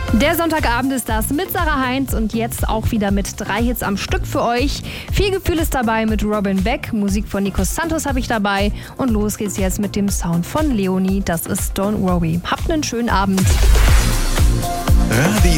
Der Sonntagabend ist das mit Sarah Heinz und jetzt auch wieder mit 3 Hits am Stück für euch. Viel Gefühl ist dabei mit Robin Beck, Musik von Nico Santos habe ich dabei und los geht's jetzt mit dem Sound von Leonie. Das ist Don't Worry. Habt einen schönen Abend.